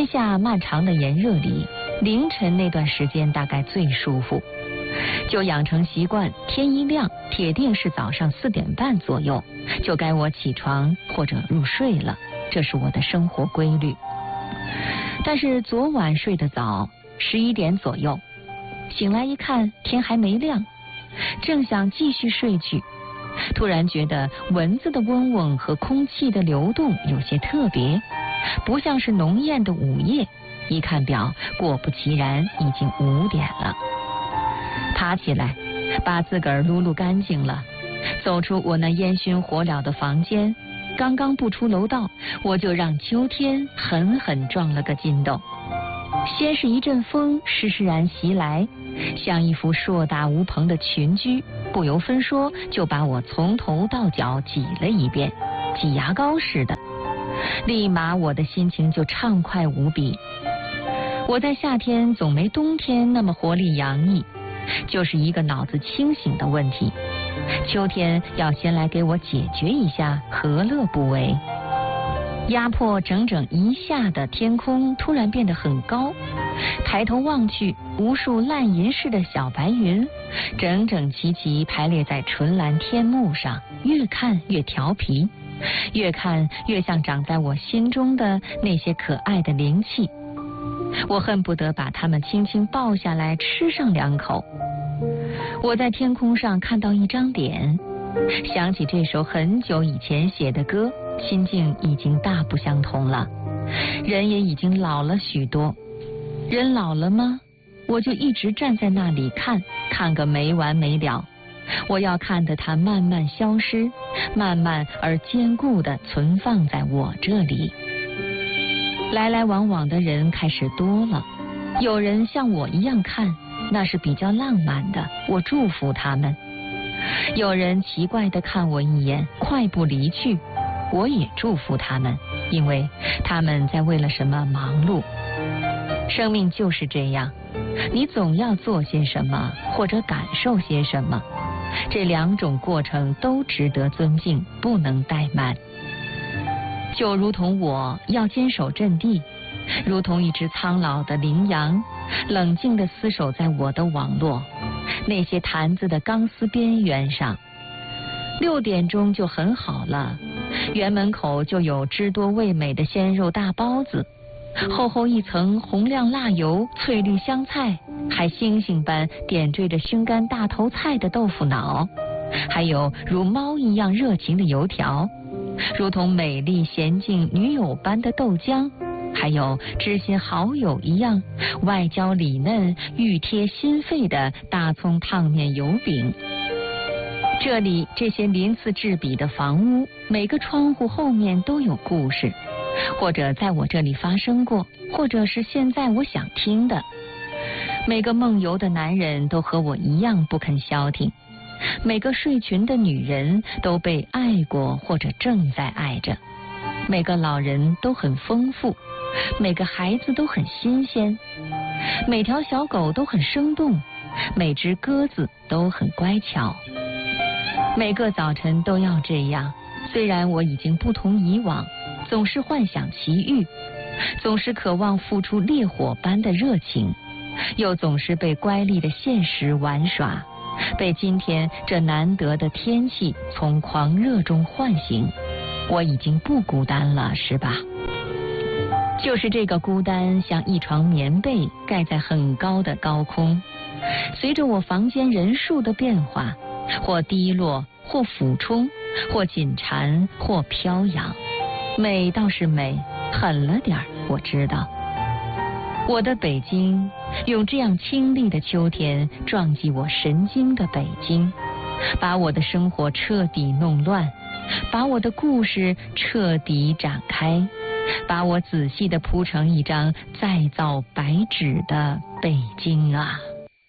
炎夏漫长的炎热里，凌晨那段时间大概最舒服，就养成习惯，天一亮铁定是早上4点半左右就该我起床或者入睡了，这是我的生活规律。但是昨晚睡得早，11点左右醒来一看天还没亮，正想继续睡去，突然觉得蚊子的嗡嗡和空气的流动有些特别，不像是浓艳的午夜。一看表，果不其然已经5点了。爬起来把自个儿撸撸干净了，走出我那烟熏火燎的房间，刚刚步出楼道，我就让秋天狠狠撞了个筋斗。先是一阵风施施然袭来，像一幅硕大无朋的群居，不由分说就把我从头到脚挤了一遍，挤牙膏似的。立马我的心情就畅快无比。我在夏天总没冬天那么活力洋溢，就是一个脑子清醒的问题。秋天要先来给我解决一下，何乐不为？压迫整整一夏的天空突然变得很高，抬头望去，无数烂银似的小白云整整齐齐排列在纯蓝天幕上，越看越调皮，越看越像长在我心中的那些可爱的灵气。我恨不得把它们轻轻抱下来吃上2口。我在天空上看到一张脸，想起这首很久以前写的歌，心境已经大不相同了。人也已经老了许多。人老了吗？我就一直站在那里看个没完没了。我要看得它慢慢消失，慢慢而坚固地存放在我这里。来来往往的人开始多了，有人像我一样看，那是比较浪漫的，我祝福他们。有人奇怪地看我一眼，快步离去，我也祝福他们，因为他们在为了什么忙碌。生命就是这样，你总要做些什么，或者感受些什么，这2种过程都值得尊敬，不能怠慢。就如同我要坚守阵地，如同一只苍老的羚羊，冷静地厮守在我的网络，那些坛子的钢丝边缘上。6点钟就很好了，园门口就有汁多味美的鲜肉大包子，厚厚一层红亮辣油，翠绿香菜，还星星般点缀着熏干大头菜的豆腐脑，还有如猫一样热情的油条，如同美丽娴静女友般的豆浆，还有知心好友一样外焦里嫩欲贴心肺的大葱烫面油饼。这里这些鳞次栉比的房屋，每个窗户后面都有故事，或者在我这里发生过，或者是现在我想听的。每个梦游的男人都和我一样不肯消停，每个睡裙的女人都被爱过或者正在爱着，每个老人都很丰富，每个孩子都很新鲜，每条小狗都很生动，每只鸽子都很乖巧。每个早晨都要这样，虽然我已经不同以往，总是幻想奇遇，总是渴望付出烈火般的热情，又总是被乖戾的现实玩耍，被今天这难得的天气从狂热中唤醒。我已经不孤单了，是吧？就是这个孤单，像一床棉被盖在很高的高空，随着我房间人数的变化，或低落，或俯冲，或紧缠，或飘扬。美倒是美，狠了点儿，我知道。我的北京，用这样清丽的秋天撞击我神经的北京，把我的生活彻底弄乱，把我的故事彻底展开，把我仔细地铺成一张再造白纸的北京啊！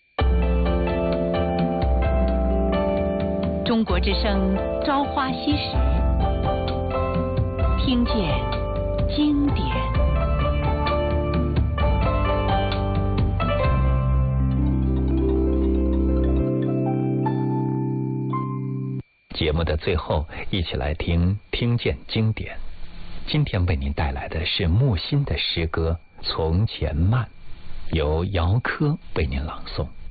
中国之声朝花夕拾，听见经典。 节目的最后，一起来听见经典。今天为您带来的是木心的诗歌从前慢》，由姚科为您朗诵。